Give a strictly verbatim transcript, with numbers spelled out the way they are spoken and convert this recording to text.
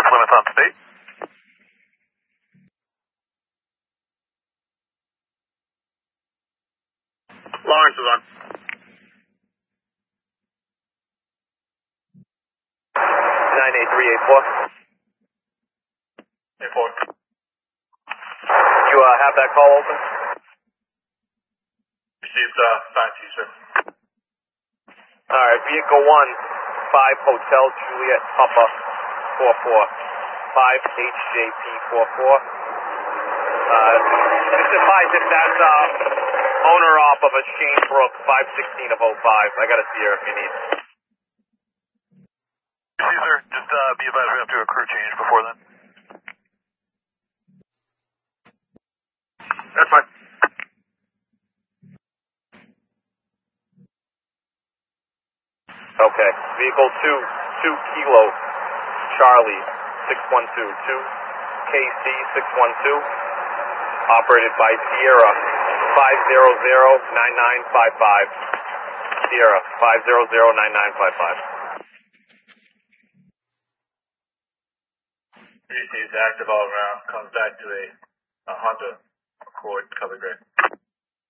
Plymouth on state. Lawrence is on. nine eight three eight four. eight four. You uh, have that call open? Received uh, sign to you, sir. Alright, vehicle one, five Hotel Juliet Papa four four, five H J P four four. Uh, just advise if that's uh, owner op of a Shane Brook five sixteen of oh five. I got a Sierra if you need. Received, sir. Just uh, be advised we have to do a crew change before then. That's fine. Okay, vehicle two, two Kilo Charlie six one two, two K C six one two, operated by Sierra five zero zero nine nine five five. Sierra five zero zero nine nine five five. Received active all around. Comes back to a, a Honda Accord color gray.